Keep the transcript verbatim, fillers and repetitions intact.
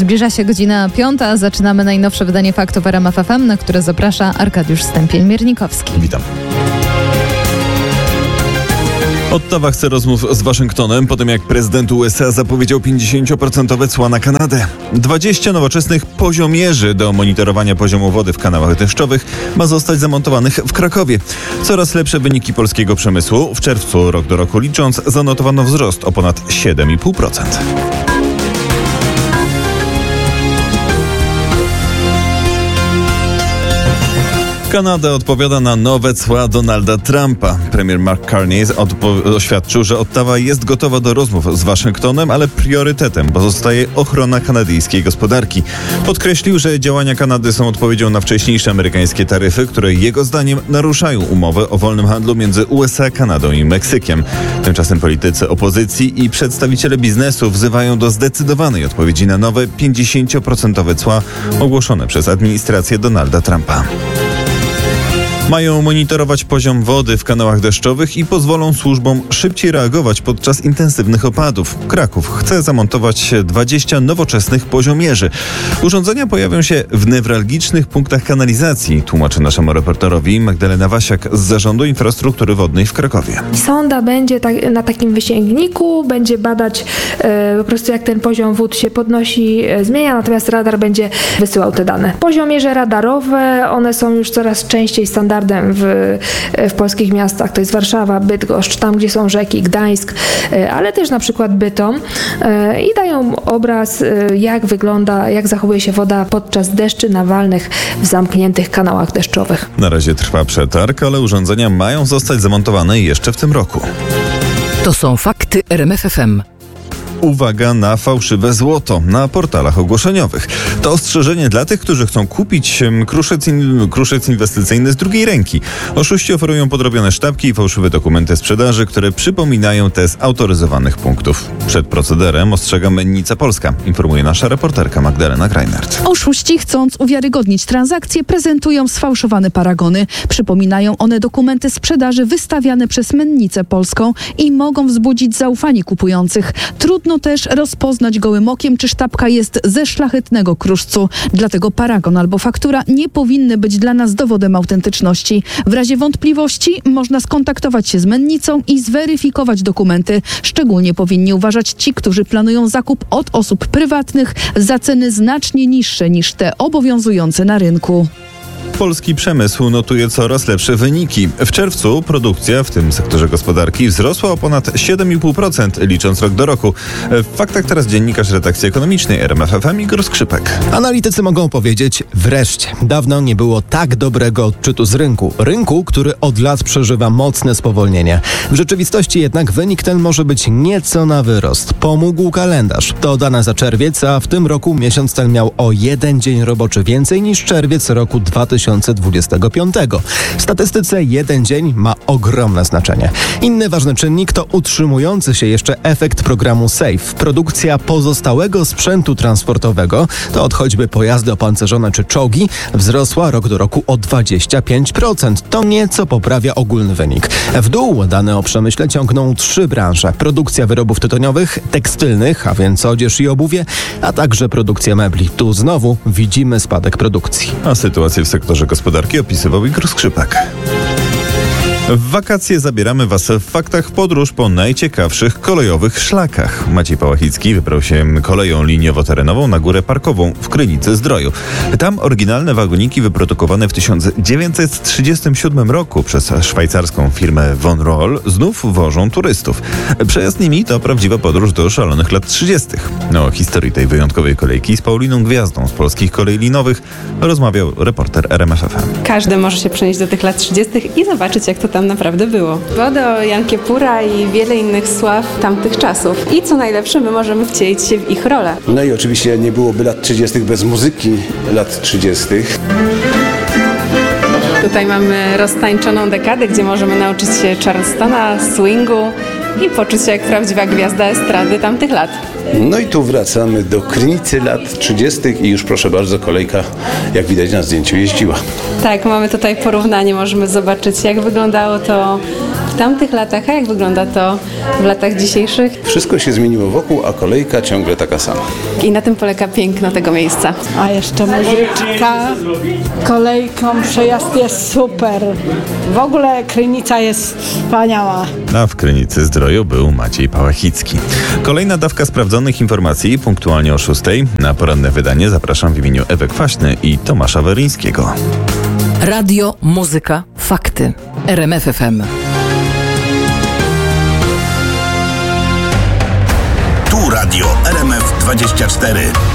Zbliża się godzina piąta. Zaczynamy najnowsze wydanie Faktów R M F F M, na które zaprasza Arkadiusz Stępień-Miernikowski. Witam. Ottawa chce rozmów z Waszyngtonem po tym, jak prezydent U S A zapowiedział pięćdziesięcioprocentowe cła na Kanadę. dwadzieścia nowoczesnych poziomierzy do monitorowania poziomu wody w kanałach deszczowych ma zostać zamontowanych w Krakowie. Coraz lepsze wyniki polskiego przemysłu. W czerwcu rok do roku licząc zanotowano wzrost o ponad siedem i pół procent. Kanada odpowiada na nowe cła Donalda Trumpa. Premier Mark Carney odpo- oświadczył, że Ottawa jest gotowa do rozmów z Waszyngtonem, ale priorytetem pozostaje ochrona kanadyjskiej gospodarki. Podkreślił, że działania Kanady są odpowiedzią na wcześniejsze amerykańskie taryfy, które jego zdaniem naruszają umowę o wolnym handlu między U S A, Kanadą i Meksykiem. Tymczasem politycy opozycji i przedstawiciele biznesu wzywają do zdecydowanej odpowiedzi na nowe pięćdziesięcioprocentowe cła ogłoszone przez administrację Donalda Trumpa. Mają monitorować poziom wody w kanałach deszczowych i pozwolą służbom szybciej reagować podczas intensywnych opadów. Kraków chce zamontować dwadzieścia nowoczesnych poziomierzy. Urządzenia pojawią się w newralgicznych punktach kanalizacji, tłumaczy naszemu reporterowi Magdalena Wasiak z Zarządu Infrastruktury Wodnej w Krakowie. Sonda będzie ta, na takim wysięgniku, będzie badać e, po prostu jak ten poziom wód się podnosi, e, zmienia, natomiast radar będzie wysyłał te dane. Poziomierze radarowe, one są już coraz częściej standardem w, w polskich miastach, to jest Warszawa, Bydgoszcz, tam gdzie są rzeki, Gdańsk, ale też na przykład Bytom i dają obraz, jak wygląda, jak zachowuje się woda podczas deszczy nawalnych w zamkniętych kanałach deszczowych. Na razie trwa przetarg, ale urządzenia mają zostać zamontowane jeszcze w tym roku. To są fakty R M F F M. Uwaga na fałszywe złoto na portalach ogłoszeniowych. To ostrzeżenie dla tych, którzy chcą kupić kruszec, in, kruszec inwestycyjny z drugiej ręki. Oszuści oferują podrobione sztabki i fałszywe dokumenty sprzedaży, które przypominają te z autoryzowanych punktów. Przed procederem ostrzega Mennica Polska, informuje nasza reporterka Magdalena Greinert. Oszuści, chcąc uwiarygodnić transakcje, prezentują sfałszowane paragony. Przypominają one dokumenty sprzedaży wystawiane przez Mennicę Polską i mogą wzbudzić zaufanie kupujących. Trudno też rozpoznać gołym okiem, czy sztabka jest ze szlachetnego kruszcu. Dlatego paragon albo faktura nie powinny być dla nas dowodem autentyczności. W razie wątpliwości można skontaktować się z mennicą i zweryfikować dokumenty. Szczególnie powinni uważać ci, którzy planują zakup od osób prywatnych za ceny znacznie niższe niż te obowiązujące na rynku. Polski przemysł notuje coraz lepsze wyniki. W czerwcu produkcja w tym sektorze gospodarki wzrosła o ponad siedem i pół procent, licząc rok do roku. W faktach teraz dziennikarz redakcji ekonomicznej R M F F M Igor Skrzypek. Analitycy mogą powiedzieć wreszcie. Dawno nie było tak dobrego odczytu z rynku. Rynku, który od lat przeżywa mocne spowolnienie. W rzeczywistości jednak wynik ten może być nieco na wyrost. Pomógł kalendarz. To dane za czerwiec, a w tym roku miesiąc ten miał o jeden dzień roboczy więcej niż czerwiec roku dwa tysiące dwudziestego piątego. W statystyce jeden dzień ma ogromne znaczenie. Inny ważny czynnik to utrzymujący się jeszcze efekt programu SAFE. Produkcja pozostałego sprzętu transportowego, to od choćby pojazdy opancerzone czy czołgi, wzrosła rok do roku o dwadzieścia pięć procent. To nieco poprawia ogólny wynik. W dół dane o przemyśle ciągną trzy branże. Produkcja wyrobów tytoniowych, tekstylnych, a więc odzież i obuwie, a także produkcja mebli. Tu znowu widzimy spadek produkcji. A sytuację w sektorze gospodarki opisywał Igor Skrzypek. W wakacje zabieramy Was w faktach w podróż po najciekawszych kolejowych szlakach. Maciej Pałachicki wybrał się koleją liniowo-terenową na Górę Parkową w Krynicy-Zdroju. Tam oryginalne wagoniki wyprodukowane w tysiąc dziewięćset trzydziestym siódmym roku przez szwajcarską firmę Von Roll znów wożą turystów. Przejazd nimi to prawdziwa podróż do szalonych lat trzydziestych. O historii tej wyjątkowej kolejki z Pauliną Gwiazdą z Polskich Kolei Linowych rozmawiał reporter R M F F M. Każdy może się przenieść do tych lat trzydziestych i zobaczyć, jak to tam naprawdę było. Bodo, Jan Kiepura i wiele innych sław tamtych czasów. I co najlepsze, my możemy wcielić się w ich rolę. No i oczywiście nie byłoby lat trzydziestych bez muzyki lat trzydziestych. Tutaj mamy roztańczoną dekadę, gdzie możemy nauczyć się Charlestona, swingu i poczuć się jak prawdziwa gwiazda estrady tamtych lat. No i tu wracamy do Krynicy lat trzydziestych i już proszę bardzo, kolejka, jak widać na zdjęciu, jeździła. Tak, mamy tutaj porównanie, możemy zobaczyć, jak wyglądało to w tamtych latach, a jak wygląda to w latach dzisiejszych. Wszystko się zmieniło wokół, a kolejka ciągle taka sama. I na tym polega piękno tego miejsca. A jeszcze muzyczka, kolejką, przejazd jest super. W ogóle Krynica jest wspaniała. A w Krynicy Zdroju był Maciej Pałachicki. Kolejna dawka sprawdzonych informacji punktualnie o szóstej. Na poranne wydanie zapraszam w imieniu Ewy Kwaśny i Tomasza Weryńskiego. Radio, muzyka, fakty. R M F F M. Tu Radio R M F dwadzieścia cztery.